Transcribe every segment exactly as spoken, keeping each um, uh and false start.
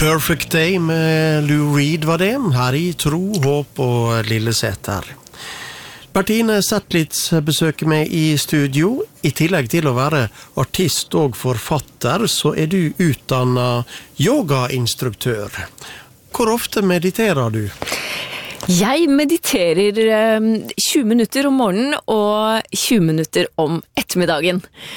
Perfect Day med Lou Reed var det, her i Tro, Håp og Lilleseter. Bertine Zetlitz besøker meg i studio. I tillegg til å være artist og forfatter, så er du utdannet yogainstruktør. Hvor ofte mediterer du? Jeg mediterer tjue minutter om morgenen og tjue minutter om ettermiddagen.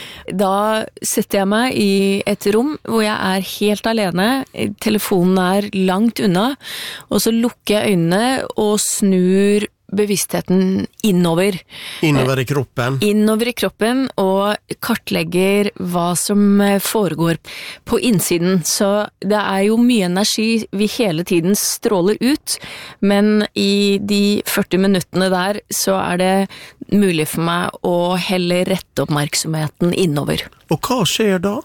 Da setter jeg meg i et rom hvor jeg er helt alene, telefonen er langt unna, og så lukker jeg øynene og snur bevisstheten innover. Innover i kroppen? Innover i kroppen, og kartlegger hva som foregår på innsiden. Så det er jo mye energi vi hele tiden stråler ut, men i de førti minuttene der så er det mulig for meg å heller rette oppmerksomheten innover. Og hva skjer da?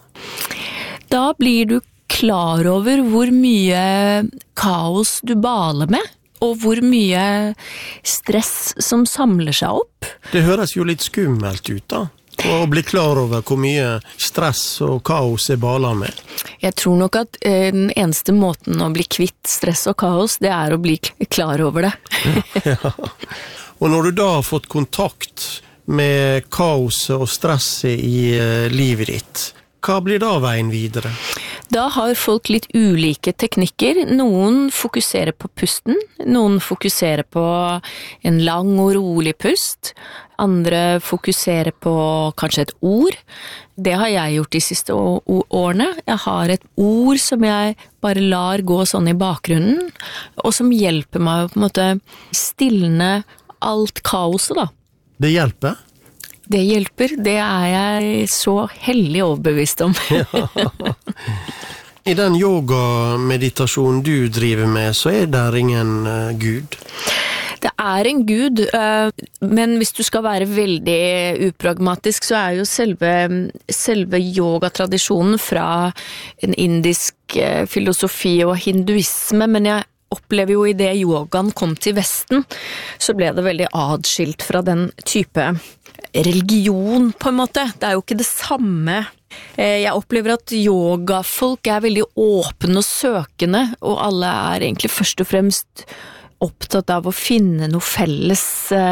Da blir du klar over hvor mye kaos du baler med, og hvor mye stress som samler seg opp. Det høres jo litt skummelt ut da, å bli klar over hvor mye stress og kaos er baler med. Jeg tror nok at eh, den eneste måten å bli kvitt stress og kaos, det er å bli klar over det. Ja. Og når du da har fått kontakt med kaoset og stresset i eh, livet ditt, hva blir da veien videre? Da har folk litt ulike teknikker. Noen fokuserer på pusten, noen fokuserer på en lang og rolig pust, andre fokuserer på kanskje et ord. Det har jeg gjort de siste årene. Jeg har et ord som jeg bare lar gå sånn i bakgrunnen, og som hjelper meg å på en måte stilne alt kaoset da. Det hjelper? Det hjelper, det er jeg så hellig overbevist om. Ja. I den yoga-meditasjonen du driver med, så er det ingen uh, Gud? Det er en Gud, uh, men hvis du skal være veldig upragmatisk, så er jo selve, selve yogatradisjonen fra en indisk uh, filosofi og hinduisme, men jeg opplever jo i det yogaen kom til Vesten, så ble det veldig adskilt fra den type religion på en måte. Det er jo ikke det samme. Jeg opplever at yogafolk er veldig åpne og søkende, og alle er egentlig først og fremst opptatt av å finne noe felles,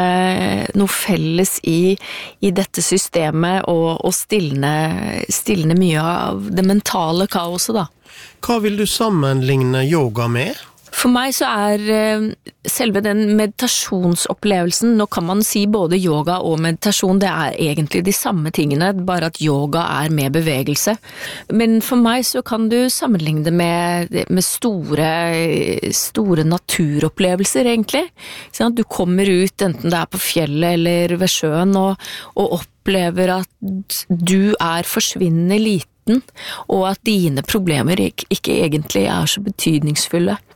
noe felles i, i dette systemet, og, og stilne, stilne mye av det mentale kaoset da. Hva vil du sammenligne yoga med? For meg så er selve den meditasjonsopplevelsen, nå kan man si både yoga og meditasjon, det er egentlig de samme tingene, bare at yoga er med bevegelse. Men for meg så kan du sammenligne det med, med store, store naturopplevelser egentlig. Sånn at du kommer ut, enten det er på fjellet eller ved sjøen, og, og opplever at du er forsvinnende liten, og at dine problemer ikke, ikke egentlig er så betydningsfulle.